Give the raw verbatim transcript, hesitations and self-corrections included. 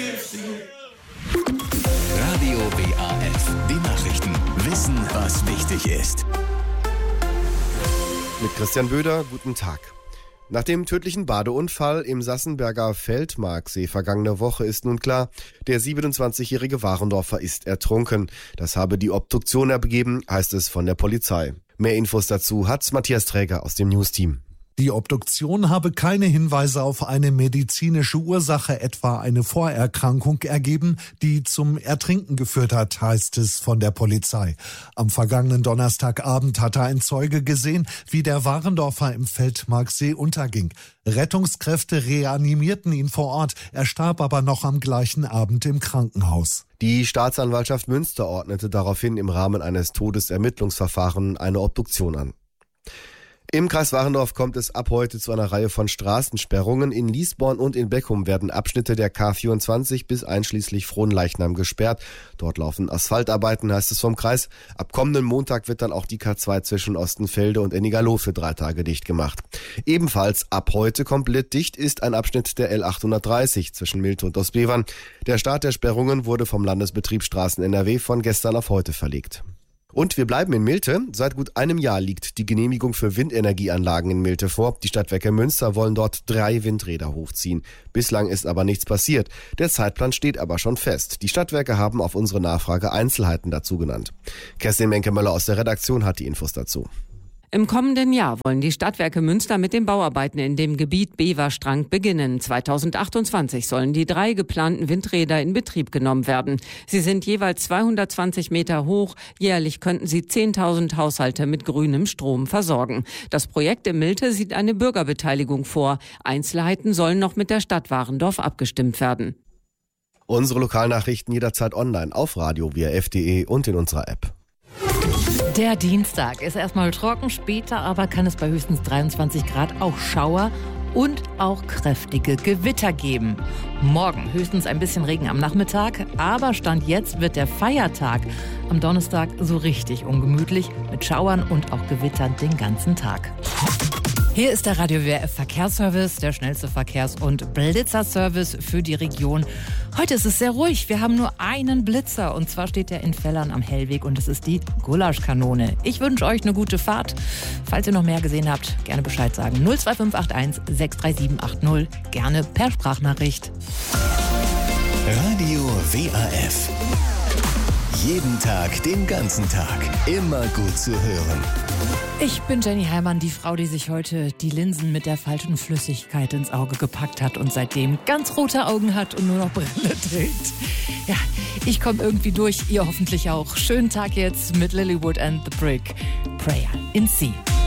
Radio W A F, die Nachrichten. Wissen, was wichtig ist. Mit Christian Böder, guten Tag. Nach dem tödlichen Badeunfall im Sassenberger Feldmarksee vergangene Woche ist nun klar, der siebenundzwanzigjährige Warendorfer ist ertrunken. Das habe die Obduktion ergeben, heißt es von der Polizei. Mehr Infos dazu hat Matthias Träger aus dem News-Team. Die Obduktion habe keine Hinweise auf eine medizinische Ursache, etwa eine Vorerkrankung, ergeben, die zum Ertrinken geführt hat, heißt es von der Polizei. Am vergangenen Donnerstagabend hatte ein Zeuge gesehen, wie der Warendorfer im Feldmarksee unterging. Rettungskräfte reanimierten ihn vor Ort, er starb aber noch am gleichen Abend im Krankenhaus. Die Staatsanwaltschaft Münster ordnete daraufhin im Rahmen eines Todesermittlungsverfahrens eine Obduktion an. Im Kreis Warendorf kommt es ab heute zu einer Reihe von Straßensperrungen. In Liesborn und in Beckum werden Abschnitte der K vierundzwanzig bis einschließlich Frohnleichnam gesperrt. Dort laufen Asphaltarbeiten, heißt es vom Kreis. Ab kommenden Montag wird dann auch die K zwei zwischen Ostenfelde und Ennigerloh für drei Tage dicht gemacht. Ebenfalls ab heute komplett dicht ist ein Abschnitt der L achthundertdreißig zwischen Milte und Ostbevern. Der Start der Sperrungen wurde vom Landesbetrieb Straßen N R W von gestern auf heute verlegt. Und wir bleiben in Milte. Seit gut einem Jahr liegt die Genehmigung für Windenergieanlagen in Milte vor. Die Stadtwerke Münster wollen dort drei Windräder hochziehen. Bislang ist aber nichts passiert. Der Zeitplan steht aber schon fest. Die Stadtwerke haben auf unsere Nachfrage Einzelheiten dazu genannt. Kerstin Menke-Möller aus der Redaktion hat die Infos dazu. Im kommenden Jahr wollen die Stadtwerke Münster mit den Bauarbeiten in dem Gebiet Beverstrang beginnen. zweitausendachtundzwanzig sollen die drei geplanten Windräder in Betrieb genommen werden. Sie sind jeweils zweihundertzwanzig Meter hoch. Jährlich könnten sie zehntausend Haushalte mit grünem Strom versorgen. Das Projekt in Milte sieht eine Bürgerbeteiligung vor. Einzelheiten sollen noch mit der Stadt Warendorf abgestimmt werden. Unsere Lokalnachrichten jederzeit online auf radio w a f punkt d e und in unserer App. Der Dienstag ist erstmal trocken, später aber kann es bei höchstens dreiundzwanzig Grad auch Schauer und auch kräftige Gewitter geben. Morgen höchstens ein bisschen Regen am Nachmittag, aber Stand jetzt wird der Feiertag am Donnerstag so richtig ungemütlich mit Schauern und auch Gewittern den ganzen Tag. Hier ist der Radio W R F Verkehrsservice, der schnellste Verkehrs- und Blitzerservice für die Region. Heute ist es sehr ruhig. Wir haben nur einen Blitzer und zwar steht der in Fellern am Hellweg und es ist die Gulaschkanone. Ich wünsche euch eine gute Fahrt. Falls ihr noch mehr gesehen habt, gerne Bescheid sagen. null zwei fünf acht eins sechs drei sieben acht null, gerne per Sprachnachricht. Radio W A F. Jeden Tag, den ganzen Tag. Immer gut zu hören. Ich bin Jenny Heimann, die Frau, die sich heute die Linsen mit der falschen Flüssigkeit ins Auge gepackt hat und seitdem ganz rote Augen hat und nur noch Brille trägt. Ja, ich komme irgendwie durch, ihr hoffentlich auch. Schönen Tag jetzt mit Lilywood and the Brick. Prayer in C.